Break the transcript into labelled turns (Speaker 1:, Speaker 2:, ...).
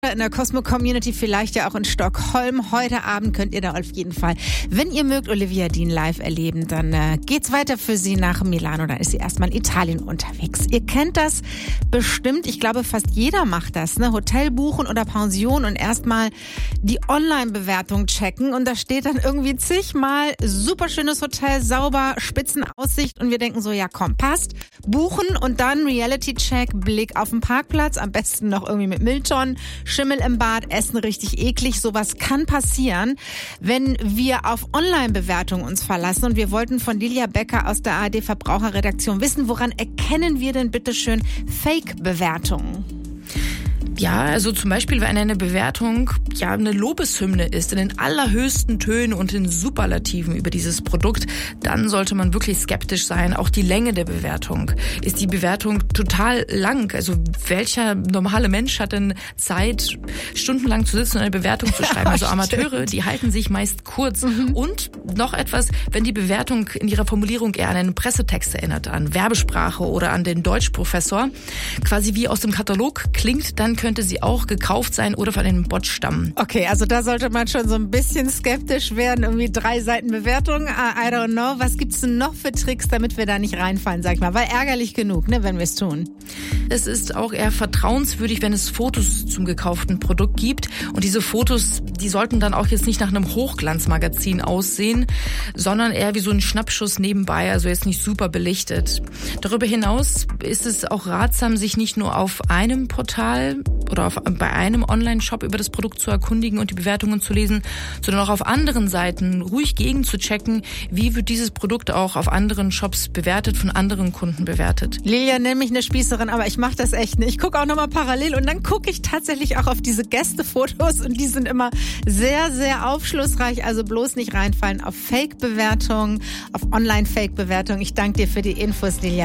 Speaker 1: in der Cosmo-Community, vielleicht ja auch in Stockholm. Heute Abend könnt ihr da auf jeden Fall, wenn ihr mögt, Olivia Dean live erleben, dann geht's weiter für sie nach Milano. Dann ist sie erstmal in Italien unterwegs. Ihr kennt das bestimmt. Ich glaube, fast jeder macht das, ne? Hotel buchen oder Pension und erstmal die Online-Bewertung checken. Und da steht dann irgendwie zigmal super schönes Hotel, sauber, Spitzenaussicht. Und wir denken so, ja komm, passt. Buchen und dann Reality-Check, Blick auf den Parkplatz. Am besten noch irgendwie mit Mülltonnen. Schimmel im Bad, Essen richtig eklig. Sowas kann passieren, wenn wir auf Online-Bewertungen uns verlassen. Und wir wollten von Lilia Becker aus der ARD Verbraucherredaktion wissen, woran erkennen wir denn bitteschön Fake-Bewertungen?
Speaker 2: Ja, also zum Beispiel, wenn eine Bewertung ja eine Lobeshymne ist, in den allerhöchsten Tönen und in Superlativen über dieses Produkt, dann sollte man wirklich skeptisch sein. Auch die Länge der Bewertung. Ist die Bewertung total lang? Also welcher normale Mensch hat denn Zeit, stundenlang zu sitzen und eine Bewertung zu schreiben? Also Amateure, die halten sich meist kurz. Und noch etwas, wenn die Bewertung in ihrer Formulierung eher an einen Pressetext erinnert, an Werbesprache oder an den Deutschprofessor, quasi wie aus dem Katalog klingt, dann könnte sie auch gekauft sein oder von einem Bot stammen.
Speaker 1: Okay, also da sollte man schon so ein bisschen skeptisch werden. Irgendwie 3 Seiten Bewertung, I don't know. Was gibt's denn noch für Tricks, damit wir da nicht reinfallen, sag ich mal? Weil ärgerlich genug, ne, wenn wir es tun.
Speaker 2: Es ist auch eher vertrauenswürdig, wenn es Fotos zum gekauften Produkt gibt. Und diese Fotos, die sollten dann auch jetzt nicht nach einem Hochglanzmagazin aussehen, sondern eher wie so ein Schnappschuss nebenbei, also jetzt nicht super belichtet. Darüber hinaus ist es auch ratsam, sich nicht nur auf einem Portal oder bei einem Online-Shop über das Produkt zu erkundigen und die Bewertungen zu lesen, sondern auch auf anderen Seiten ruhig gegen zu checken, wie wird dieses Produkt auch auf anderen Shops bewertet, von anderen Kunden bewertet.
Speaker 1: Lilia, nenn mich eine Spießerin, aber ich mache das echt nicht. Ich gucke auch nochmal parallel und dann gucke ich tatsächlich auch auf diese Gästefotos und die sind immer sehr, sehr aufschlussreich. Also bloß nicht reinfallen auf Fake-Bewertungen, auf Online-Fake-Bewertungen. Ich danke dir für die Infos, Lilia.